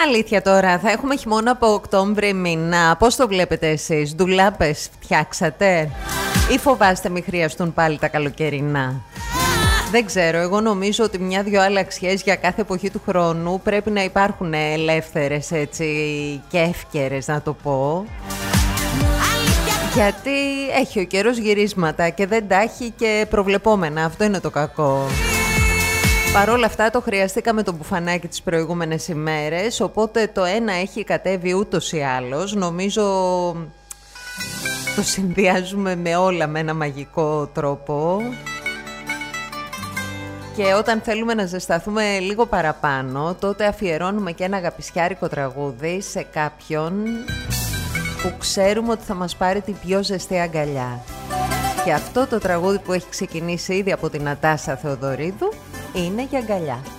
Αλήθεια τώρα, θα έχουμε χειμώνα από Οκτώβρη μήνα. Πώς το βλέπετε εσείς, ντουλάπες φτιάξατε ή φοβάστε μη χρειαστούν πάλι τα καλοκαιρινά? Δεν ξέρω, εγώ νομίζω ότι μια-δυο αλλαξιές για κάθε εποχή του χρόνου πρέπει να υπάρχουν ελεύθερες έτσι και εύκαιρες, να το πω. Γιατί έχει ο καιρός γυρίσματα και δεν τα έχει και προβλεπόμενα, αυτό είναι το κακό. Παρ' όλα αυτά το χρειαστήκαμε το μπουφανάκι τις προηγούμενες ημέρες, οπότε το ένα έχει κατέβει ούτως ή άλλως. Νομίζω το συνδυάζουμε με όλα με ένα μαγικό τρόπο. Και όταν θέλουμε να ζεσταθούμε λίγο παραπάνω, τότε αφιερώνουμε και ένα αγαπησιάρικο τραγούδι σε κάποιον που ξέρουμε ότι θα μας πάρει την πιο ζεστή αγκαλιά. Και αυτό το τραγούδι που έχει ξεκινήσει ήδη από την Νατάσα Θεοδωρίδου είναι για αγκαλιά.